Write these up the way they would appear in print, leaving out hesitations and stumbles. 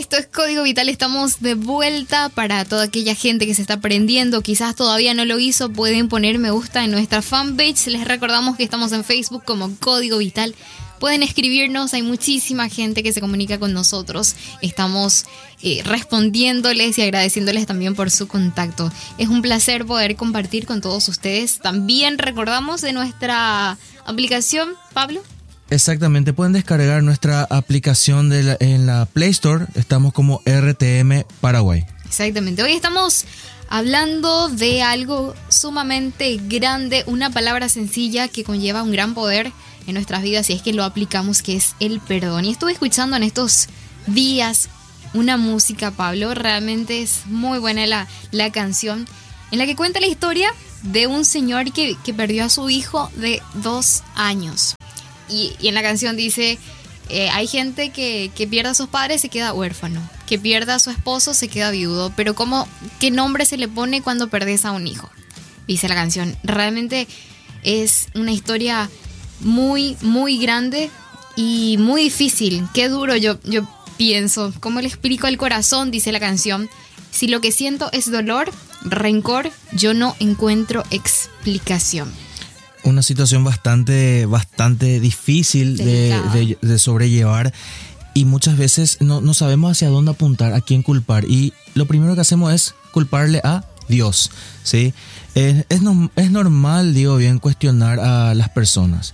Esto es Código Vital, estamos de vuelta. Para toda aquella gente que se está aprendiendo, quizás todavía no lo hizo, pueden poner me gusta en nuestra fanpage. Les recordamos que estamos en Facebook como Código Vital. Pueden escribirnos, hay muchísima gente que se comunica con nosotros. Estamos respondiéndoles y agradeciéndoles también por su contacto. Es un placer poder compartir con todos ustedes. También recordamos de nuestra aplicación, Pablo. Exactamente, pueden descargar nuestra aplicación en la Play Store. Estamos como RTM Paraguay. Exactamente, hoy estamos hablando de algo sumamente grande, una palabra sencilla que conlleva un gran poder en nuestras vidas, y es que lo aplicamos, que es el perdón. Y estuve escuchando en estos días una música, Pablo, realmente es muy buena la canción, en la que cuenta la historia de un señor que perdió a su hijo de 2 años. Y en la canción dice, hay gente que pierde a sus padres, se queda huérfano, que pierde a su esposo, se queda viudo, pero ¿qué nombre se le pone cuando perdés a un hijo? Dice la canción. Realmente es una historia muy, muy grande y muy difícil. Qué duro, yo pienso. ¿Cómo le explico al corazón? Dice la canción. Si lo que siento es dolor, rencor, yo no encuentro explicación. Una situación bastante difícil de sobrellevar, y muchas veces no sabemos hacia dónde apuntar, a quién culpar, y lo primero que hacemos es culparle a Dios, ¿sí? Es normal, digo bien, cuestionar a las personas.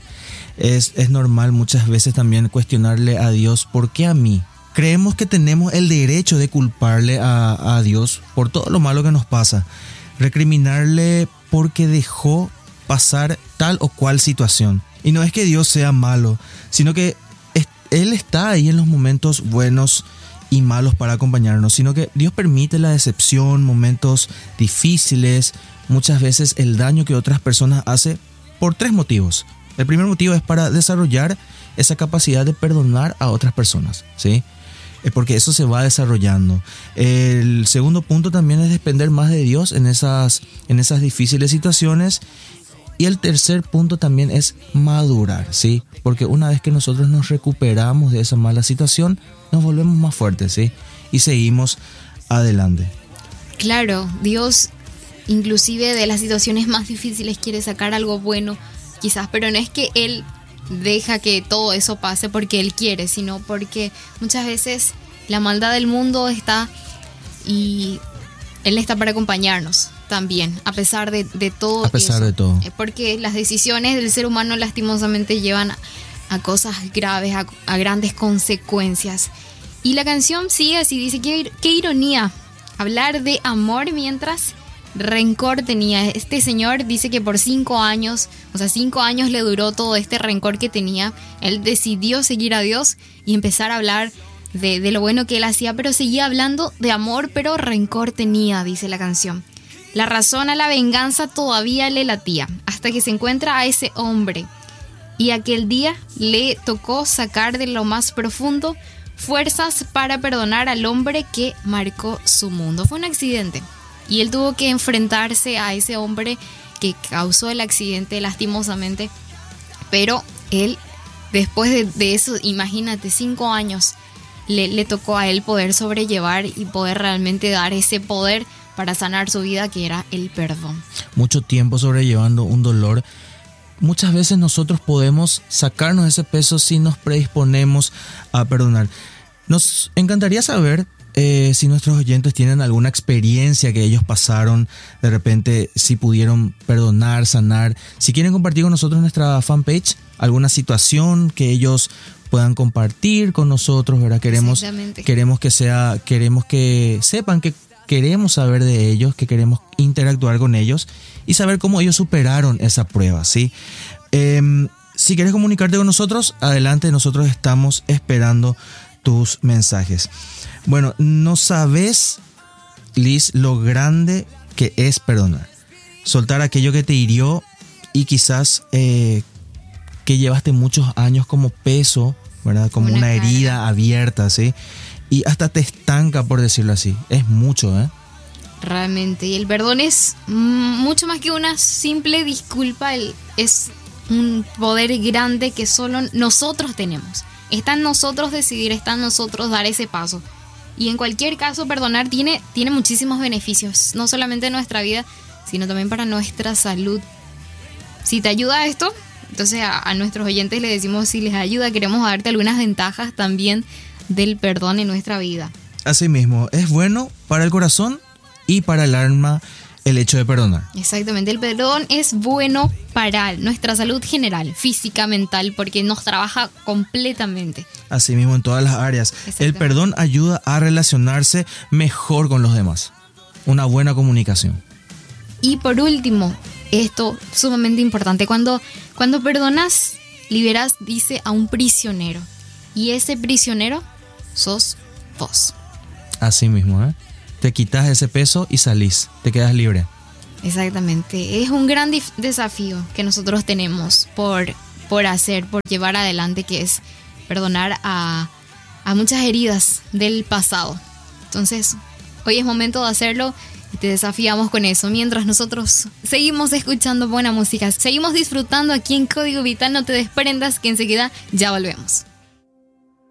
Es normal muchas veces también cuestionarle a Dios, ¿por qué a mí? Creemos que tenemos el derecho de culparle a Dios por todo lo malo que nos pasa, recriminarle porque dejó pasar tal o cual situación. Y no es que Dios sea malo, sino que Él está ahí en los momentos buenos y malos para acompañarnos, sino que Dios permite la decepción, momentos difíciles, muchas veces el daño que otras personas hacen por 3 motivos. El primer motivo es para desarrollar esa capacidad de perdonar a otras personas, ¿sí? Porque eso se va desarrollando. El segundo punto también es depender más de Dios en esas difíciles situaciones. Y el tercer punto también es madurar, ¿sí? Porque una vez que nosotros nos recuperamos de esa mala situación, nos volvemos más fuertes, ¿sí? Y seguimos adelante. Claro, Dios inclusive de las situaciones más difíciles quiere sacar algo bueno, quizás, pero no es que Él deja que todo eso pase porque Él quiere, sino porque muchas veces la maldad del mundo está y Él está para acompañarnos también, a pesar de todo. A pesar eso. de todo. Porque las decisiones del ser humano lastimosamente llevan a cosas graves, a grandes consecuencias. Y la canción sigue así, dice, qué ironía hablar de amor mientras rencor tenía. Este señor dice que por 5 años, o sea, 5 años le duró todo este rencor que tenía. Él decidió seguir a Dios y empezar a hablar de lo bueno que él hacía, pero seguía hablando de amor, pero rencor tenía, dice la canción. La razón a la venganza todavía le latía, hasta que se encuentra a ese hombre. Y aquel día le tocó sacar de lo más profundo fuerzas para perdonar al hombre que marcó su mundo. Fue un accidente y él tuvo que enfrentarse a ese hombre que causó el accidente lastimosamente. Pero él, después de eso, imagínate, 5 años, le tocó a él poder sobrellevar y poder realmente dar ese poder para sanar su vida, que era el perdón. Mucho tiempo sobrellevando un dolor. Muchas veces nosotros podemos sacarnos ese peso si nos predisponemos a perdonar. Nos encantaría saber si nuestros oyentes tienen alguna experiencia que ellos pasaron, de repente si pudieron perdonar, sanar. Si quieren compartir con nosotros nuestra fanpage alguna situación que ellos puedan compartir con nosotros, ¿verdad? Queremos que sepan que queremos saber de ellos, que queremos interactuar con ellos y saber cómo ellos superaron esa prueba, ¿sí? Si quieres comunicarte con nosotros, adelante, nosotros estamos esperando tus mensajes. Bueno, no sabes, Liz, lo grande que es perdonar. Soltar aquello que te hirió y quizás que llevaste muchos años como peso, ¿verdad? Como una herida abierta, ¿sí? Y hasta te estanca, por decirlo así. Es mucho, ¿eh? Realmente. Y el perdón es mucho más que una simple disculpa. Es un poder grande que solo nosotros tenemos. Está en nosotros decidir, está en nosotros dar ese paso. Y en cualquier caso, perdonar tiene muchísimos beneficios, no solamente en nuestra vida, sino también para nuestra salud. Si te ayuda esto, entonces a nuestros oyentes les decimos, si les ayuda, queremos darte algunas ventajas también del perdón en nuestra vida. Asimismo, es bueno para el corazón y para el alma el hecho de perdonar. Exactamente, el perdón es bueno para nuestra salud general, física, mental, porque nos trabaja completamente. Asimismo, en todas las áreas. El perdón ayuda a relacionarse mejor con los demás. Una buena comunicación. Y por último, esto sumamente importante, cuando perdonas, liberas, dice, a un prisionero. Y ese prisionero sos vos. Así mismo, ¿eh? Te quitas ese peso y salís, te quedas libre. Exactamente, es un gran desafío que nosotros tenemos por llevar adelante, que es perdonar a muchas heridas del pasado. Entonces, hoy es momento de hacerlo y te desafiamos con eso. Mientras nosotros seguimos escuchando buena música, seguimos disfrutando aquí en Código Vital, no te desprendas que enseguida ya volvemos.